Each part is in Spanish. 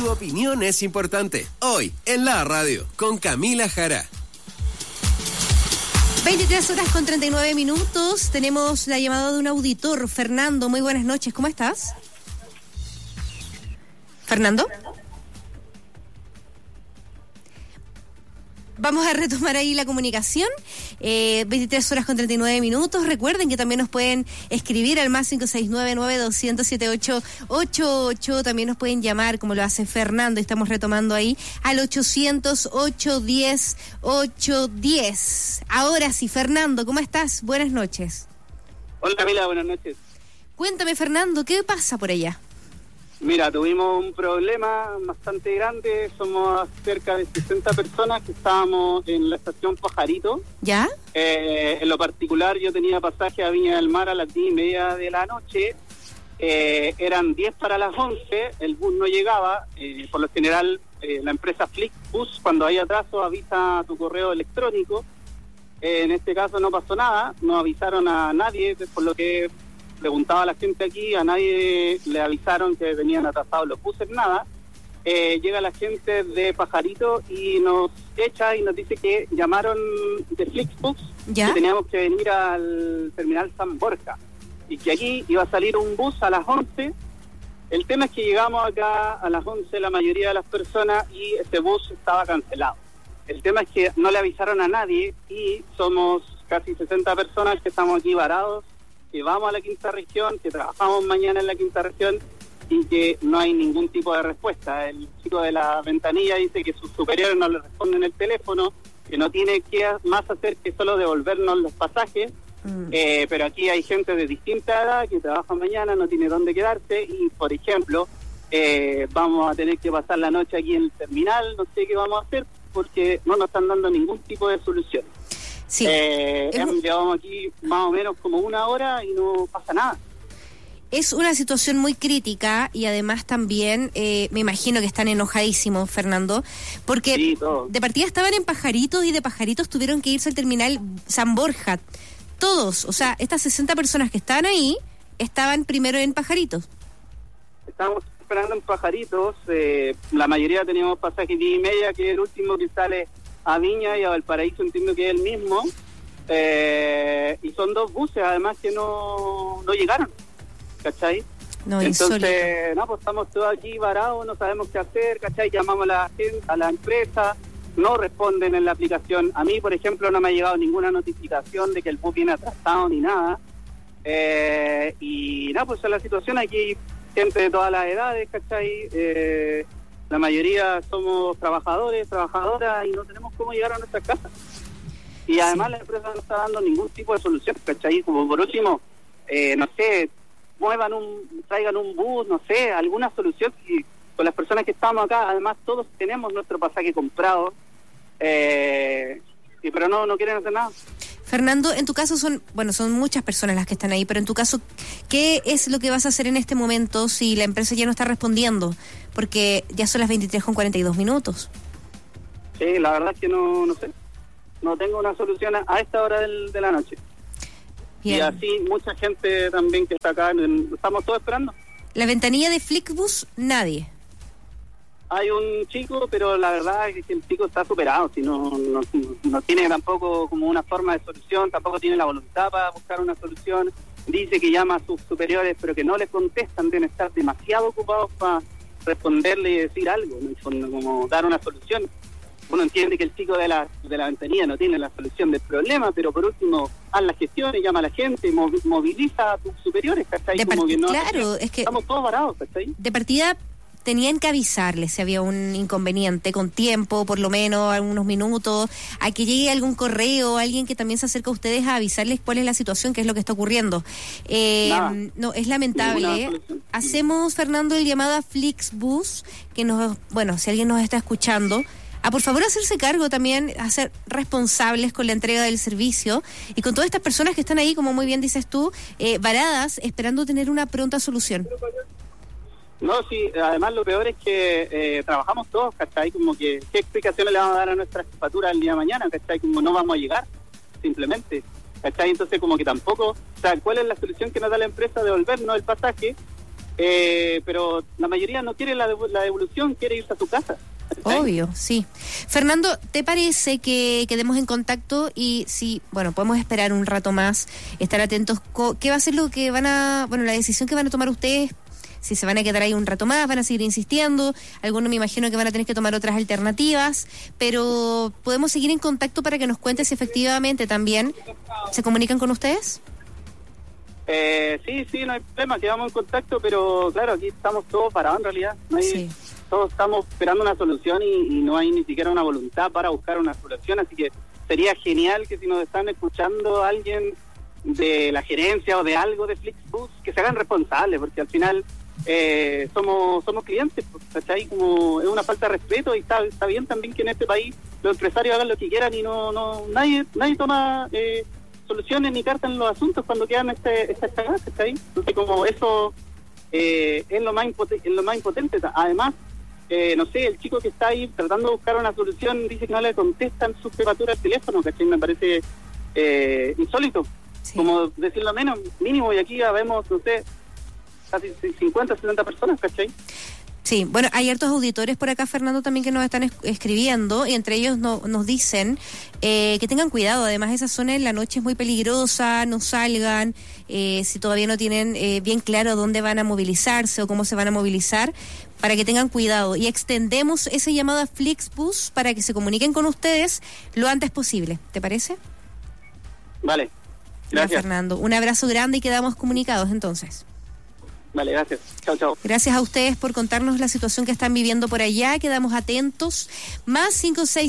Tu opinión es importante. Hoy, en la radio, con Camila Jara. 23:39. Tenemos la llamada de un auditor. Fernando, muy buenas noches. ¿Cómo estás? ¿Fernando? Vamos a retomar ahí la comunicación. 23:39. Recuerden que también nos pueden escribir al más 569-9200-7888. También nos pueden llamar, como lo hace Fernando. Estamos retomando ahí al 800-810-810. Ahora sí, Fernando, ¿cómo estás? Buenas noches. Hola Camila, buenas noches. Cuéntame, Fernando, ¿qué pasa por allá? Mira, tuvimos un problema bastante grande. Somos cerca de 60 personas que estábamos en la estación Pajarito. ¿Ya? En lo particular, yo tenía pasaje a Viña del Mar a las 10:30 de la noche. Eran 10 para las 11. El bus no llegaba. Por lo general, la empresa Flixbus, cuando hay atraso, avisa a tu correo electrónico. En este caso no pasó nada. No avisaron a nadie, por lo que preguntaba a la gente aquí, a nadie le avisaron que venían atrasados los buses, nada. Llega la gente de Pajarito y nos echa y nos dice que llamaron de Flixbus, ¿ya?, que teníamos que venir al terminal San Borja y que aquí iba a salir un bus a las 11. El tema es que llegamos acá a las 11 la mayoría de las personas y este bus estaba cancelado. El tema es que no le avisaron a nadie y somos casi 60 personas que estamos aquí varados, que vamos a la quinta región, que trabajamos mañana en la quinta región y que no hay ningún tipo de respuesta. El chico de la ventanilla dice que sus superiores no le responden el teléfono, que no tiene que más hacer que solo devolvernos los pasajes, pero aquí hay gente de distinta edad que trabaja mañana, no tiene dónde quedarse y, por ejemplo, vamos a tener que pasar la noche aquí en el terminal, no sé qué vamos a hacer porque no nos están dando ningún tipo de solución. Sí. Llevamos aquí más o menos como una hora y no pasa nada. Es una situación muy crítica y además también me imagino que están enojadísimos, Fernando, porque sí, de partida estaban en Pajaritos y de Pajaritos tuvieron que irse al terminal San Borja. Todos, o sea, estas 60 personas que estaban ahí estaban primero en Pajaritos. Estábamos esperando en Pajaritos, la mayoría teníamos pasaje 10:30, que es el último que sale a Viña, y a Valparaíso entiendo que es el mismo, y son dos buses además que no llegaron, ¿cachai? No, entonces, insólito. no, pues estamos todos aquí varados, no sabemos qué hacer, ¿cachai? Llamamos a la gente, a la empresa, no responden en la aplicación. A mí, por ejemplo, no me ha llegado ninguna notificación de que el bus viene atrasado ni nada, y no, pues es la situación. Aquí gente de todas las edades, ¿cachai? La mayoría somos trabajadores, trabajadoras y no tenemos cómo llegar a nuestras casas. Y además la empresa no está dando ningún tipo de solución, ¿cachai? Como por último, no sé, traigan un bus, no sé, alguna solución. Y con las personas que estamos acá, además todos tenemos nuestro pasaje comprado, pero no quieren hacer nada. Fernando, en tu caso son muchas personas las que están ahí, pero en tu caso, ¿qué es lo que vas a hacer en este momento si la empresa ya no está respondiendo? Porque ya son las 23:42. Sí, la verdad es que no sé. No tengo una solución a esta hora de la noche. Bien. Y así mucha gente también que está acá, estamos todos esperando. La ventanilla de Flixbus, nadie. Hay un chico, pero la verdad es que el chico está superado, si no tiene tampoco como una forma de solución, tampoco tiene la voluntad para buscar una solución. Dice que llama a sus superiores, pero que no le contestan, deben estar demasiado ocupados para responderle y decir algo, ¿no? Como dar una solución. Uno entiende que el chico de la ventanilla no tiene la solución del problema, pero por último, haz las gestiones, llama a la gente, moviliza a tus superiores, ¿cachai? Claro, es que estamos todos varados, ¿cachai? De partida tenían que avisarles si había un inconveniente con tiempo, por lo menos algunos minutos, a que llegue algún correo, alguien que también se acerque a ustedes a avisarles cuál es la situación, qué es lo que está ocurriendo. No, es lamentable. Hacemos, Fernando, el llamado a Flixbus, que si alguien nos está escuchando, a por favor hacerse cargo también, a ser responsables con la entrega del servicio y con todas estas personas que están ahí, como muy bien dices tú, varadas, esperando tener una pronta solución. No, sí, además lo peor es que trabajamos todos, ¿cachai? Como que, ¿qué explicaciones le vamos a dar a nuestra jefatura el día de mañana? ¿Cachai? Como no vamos a llegar, simplemente, ¿cachai? Entonces como que tampoco, o sea, ¿cuál es la solución que nos da la empresa? Devolvernos el pasaje, pero la mayoría no quiere la devolución, quiere irse a su casa. Obvio, sí. Fernando, ¿te parece que quedemos en contacto y si, bueno, podemos esperar un rato más, estar atentos? ¿Qué va a ser lo que la decisión que van a tomar ustedes? Si se van a quedar ahí un rato más, van a seguir insistiendo, algunos me imagino que van a tener que tomar otras alternativas, pero ¿podemos seguir en contacto para que nos cuentes si efectivamente también se comunican con ustedes? Sí, no hay problema, quedamos en contacto, pero claro, aquí estamos todos parados en realidad. Sí. Todos estamos esperando una solución y no hay ni siquiera una voluntad para buscar una solución, así que sería genial que si nos están escuchando alguien de la gerencia o de algo de Flixbus, que se hagan responsables, porque al final somos clientes, ¿cachai? Como es una falta de respeto y está bien también que en este país los empresarios hagan lo que quieran y nadie toma soluciones ni cartas en los asuntos cuando quedan estas cagadas, ¿cachai? Entonces como eso es lo más impotente. Además, no sé, el chico que está ahí tratando de buscar una solución dice que no le contestan sus jefaturas al teléfono, ¿cachai? Me parece insólito, sí. Como decirlo mínimo, y aquí ya vemos, no sé, casi 50, 70 personas, ¿cachai? Sí, bueno, hay hartos auditores por acá, Fernando, también que nos están escribiendo, y entre ellos nos dicen que tengan cuidado. Además, esa zona en la noche es muy peligrosa, no salgan, si todavía no tienen bien claro dónde van a movilizarse o cómo se van a movilizar, para que tengan cuidado. Y extendemos ese llamado a Flixbus para que se comuniquen con ustedes lo antes posible. ¿Te parece? Vale, gracias. Fernando, un abrazo grande y quedamos comunicados entonces. Vale, gracias. Chao. Gracias a ustedes por contarnos la situación que están viviendo por allá. Quedamos atentos. Más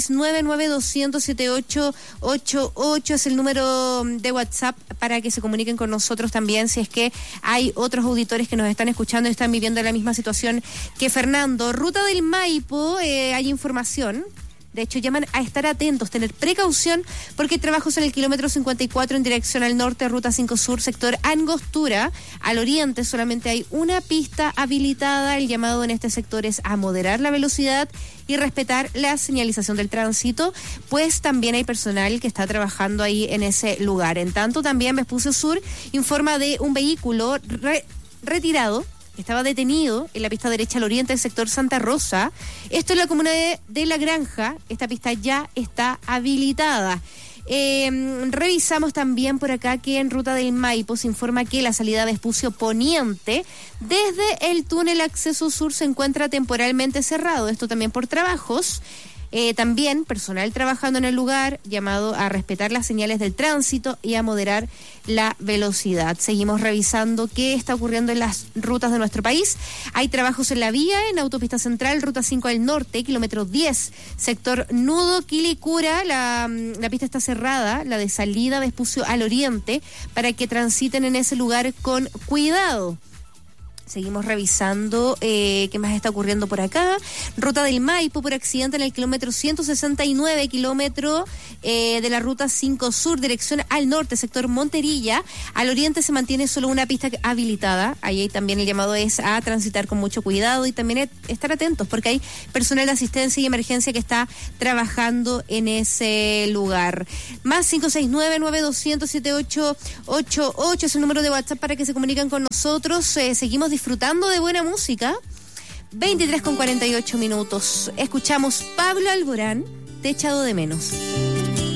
569-9200-7888 es el número de WhatsApp para que se comuniquen con nosotros también si es que hay otros auditores que nos están escuchando y están viviendo la misma situación que Fernando. Ruta del Maipo, hay información. De hecho, llaman a estar atentos, tener precaución, porque hay trabajos en el kilómetro 54 en dirección al norte, ruta 5 sur, sector Angostura. Al oriente solamente hay una pista habilitada. El llamado en este sector es a moderar la velocidad y respetar la señalización del tránsito, pues también hay personal que está trabajando ahí en ese lugar. En tanto, también Vespucio Sur informa de un vehículo retirado. Estaba detenido en la pista derecha al oriente del sector Santa Rosa. Esto es la comuna de La Granja. Esta pista ya está habilitada. Revisamos también por acá que en ruta del Maipo se informa que la salida de Vespucio Poniente desde el túnel acceso sur se encuentra temporalmente cerrado. Esto también por trabajos. También personal trabajando en el lugar, llamado a respetar las señales del tránsito y a moderar la velocidad. Seguimos revisando qué está ocurriendo en las rutas de nuestro país. Hay trabajos en la vía, en Autopista Central, Ruta 5 al norte, kilómetro 10, sector Nudo Quilicura. La pista está cerrada, la de salida de Vespucio al oriente, para que transiten en ese lugar con cuidado. Seguimos revisando qué más está ocurriendo por acá. Ruta del Maipo por accidente en el kilómetro 169, kilómetro de la ruta 5 sur, dirección al norte, sector Monterilla. Al oriente se mantiene solo una pista habilitada. Ahí también el llamado es a transitar con mucho cuidado y también estar atentos porque hay personal de asistencia y emergencia que está trabajando en ese lugar. Más 569-9200-7888 es el número de WhatsApp para que se comuniquen con nosotros. Seguimos disfrutando de buena música. 23:48 minutos. Escuchamos Pablo Alborán, Te he echado de menos.